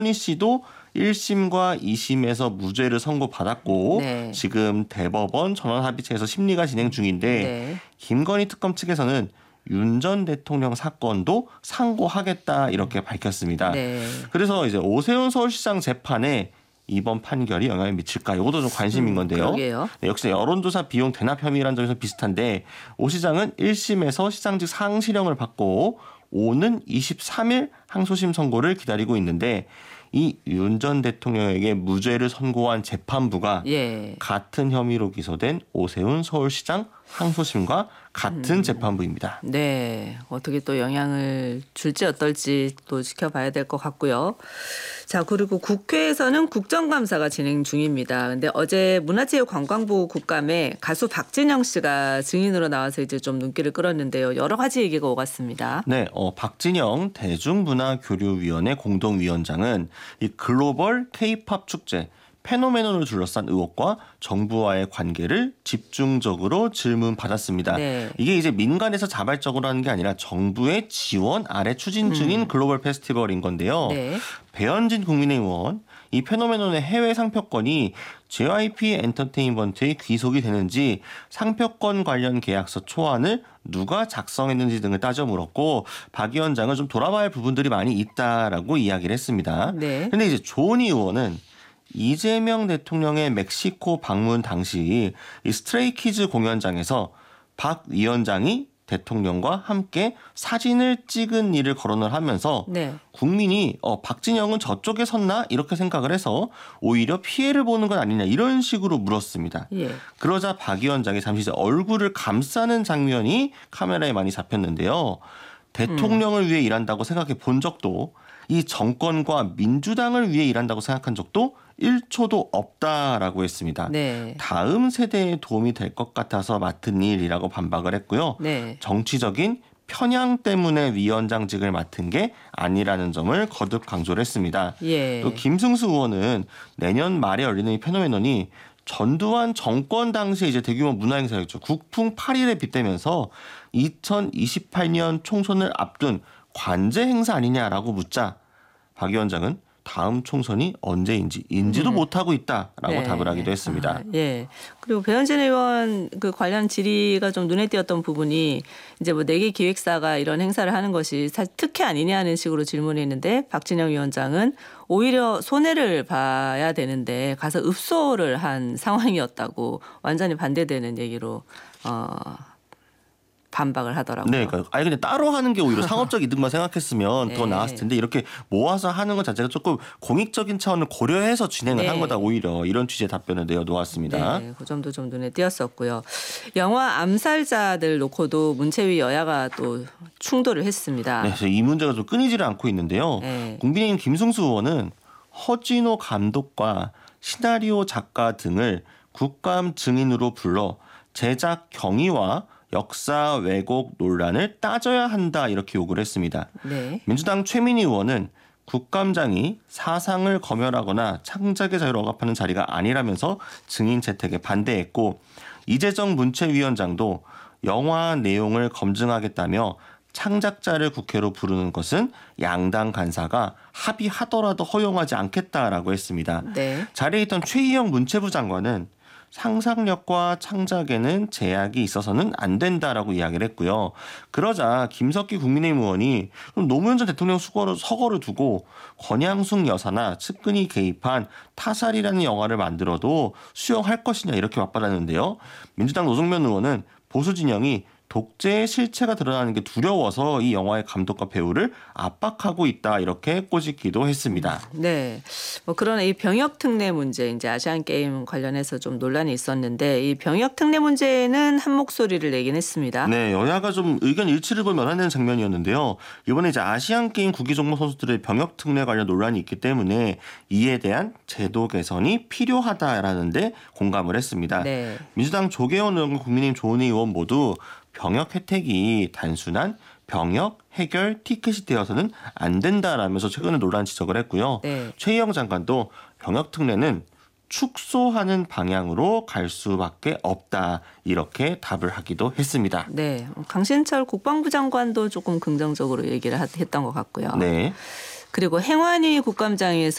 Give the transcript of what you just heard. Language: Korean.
박건희 씨도 1심과 2심에서 무죄를 선고받았고 네. 지금 대법원 전원합의체에서 심리가 진행 중인데 네. 김건희 특검 측에서는 윤 전 대통령 사건도 상고하겠다 이렇게 밝혔습니다. 네. 그래서 이제 오세훈 서울시장 재판에 이번 판결이 영향을 미칠까? 이것도 좀 관심인 건데요. 그러게요. 네, 역시 여론조사 비용 대납 혐의라는 점에서 비슷한데 오 시장은 1심에서 시장직 상실형을 받고 오는 23일 항소심 선고를 기다리고 있는데 이 윤 전 대통령에게 무죄를 선고한 재판부가 예. 같은 혐의로 기소된 오세훈 서울시장 항소심과 같은 재판부입니다. 네. 어떻게 또 영향을 줄지 어떨지 또 지켜봐야 될 것 같고요. 자, 그리고 국회에서는 국정감사가 진행 중입니다. 근데 어제 문화체육관광부 국감에 가수 박진영 씨가 증인으로 나와서 이제 좀 눈길을 끌었는데요. 여러 가지 얘기가 오갔습니다. 네, 박진영 대중문화교류위원회 공동위원장은 이 글로벌 K-팝 축제 페노메논을 둘러싼 의혹과 정부와의 관계를 집중적으로 질문받았습니다. 네. 이게 이제 민간에서 자발적으로 하는 게 아니라 정부의 지원 아래 추진 중인 글로벌 페스티벌인 건데요. 네. 배현진 국민의힘 의원, 이 페노메논의 해외 상표권이 JYP 엔터테인먼트에 귀속이 되는지 상표권 관련 계약서 초안을 누가 작성했는지 등을 따져 물었고 박 위원장은 좀 돌아봐야 할 부분들이 많이 있다라고 이야기를 했습니다. 네. 근데 이제 조은희 의원은 이재명 대통령의 멕시코 방문 당시 이 스트레이키즈 공연장에서 박 위원장이 대통령과 함께 사진을 찍은 일을 거론을 하면서 네. 국민이 박진영은 저쪽에 섰나 이렇게 생각을 해서 오히려 피해를 보는 건 아니냐 이런 식으로 물었습니다. 예. 그러자 박 위원장이 잠시 이제 얼굴을 감싸는 장면이 카메라에 많이 잡혔는데요. 대통령을 위해 일한다고 생각해 본 적도 이 정권과 민주당을 위해 일한다고 생각한 적도 1초도 없다라고 했습니다. 네. 다음 세대에 도움이 될 것 같아서 맡은 일이라고 반박을 했고요. 네. 정치적인 편향 때문에 위원장직을 맡은 게 아니라는 점을 거듭 강조를 했습니다. 예. 또 김승수 의원은 내년 말에 열리는 이 페노메논이 전두환 정권 당시에 이제 대규모 문화행사였죠. 국풍 8일에 빗대면서 2028년 총선을 앞둔 관제 행사 아니냐라고 묻자 박 위원장은 다음 총선이 언제인지 인지도 못하고 있다라고 네. 답을 하기도 했습니다. 아, 예. 그리고 배현진 의원 그 관련 질의가 좀 눈에 띄었던 부분이 이제 뭐 4개 기획사가 이런 행사를 하는 것이 사실 특혜 아니냐는 식으로 질문했는데 박진영 위원장은 오히려 손해를 봐야 되는데 가서 읍소를 한 상황이었다고 완전히 반대되는 얘기로 반박을 하더라고요. 네, 그러니까 아니 근데 따로 하는 게 오히려 상업적 이득만 생각했으면 네. 더 나았을 텐데 이렇게 모아서 하는 것 자체가 조금 공익적인 차원을 고려해서 진행을 네. 한 거다 오히려 이런 취지의 답변을 내어놓았습니다. 네, 그 점도 좀 눈에 띄었었고요. 영화 암살자들 놓고도 문체위 여야가 또 충돌을 했습니다. 네, 그래서 이 문제가 좀 끊이지를 않고 있는데요. 네. 국민의힘 김승수 의원은 허진호 감독과 시나리오 작가 등을 국감 증인으로 불러 제작 경위와 역사 왜곡 논란을 따져야 한다 이렇게 요구를 했습니다. 네. 민주당 최민희 의원은 국감장이 사상을 검열하거나 창작의 자유를 억압하는 자리가 아니라면서 증인 채택에 반대했고 이재정 문체위원장도 영화 내용을 검증하겠다며 창작자를 국회로 부르는 것은 양당 간사가 합의하더라도 허용하지 않겠다라고 했습니다. 네. 자리에 있던 최희영 문체부 장관은 상상력과 창작에는 제약이 있어서는 안 된다라고 이야기를 했고요. 그러자 김석기 국민의힘 의원이 노무현 전 대통령 서거를 두고 권양숙 여사나 측근이 개입한 타살이라는 영화를 만들어도 수용할 것이냐 이렇게 맞받았는데요. 민주당 노승면 의원은 보수 진영이 독재의 실체가 드러나는 게 두려워서 이 영화의 감독과 배우를 압박하고 있다 이렇게 꼬집기도 했습니다. 네. 뭐 그런 이 병역 특례 문제 이제 아시안 게임 관련해서 좀 논란이 있었는데 이 병역 특례 문제는 한 목소리를 내긴 했습니다. 네, 여야가 좀 의견 일치를 보면 면하는 장면이었는데요. 이번에 이제 아시안 게임 구기 종목 선수들의 병역 특례 관련 논란이 있기 때문에 이에 대한 제도 개선이 필요하다라는데 공감을 했습니다. 네. 민주당 조계원 의원과 국민의힘 조은희 의원 모두 병역 혜택이 단순한 병역 해결 티켓이 되어서는 안 된다라면서 최근에 논란 지적을 했고요. 네. 최희영 장관도 병역 특례는 축소하는 방향으로 갈 수밖에 없다 이렇게 답을 하기도 했습니다. 네. 강신철 국방부 장관도 조금 긍정적으로 얘기를 했던 것 같고요. 네. 그리고 행안위 국감장에서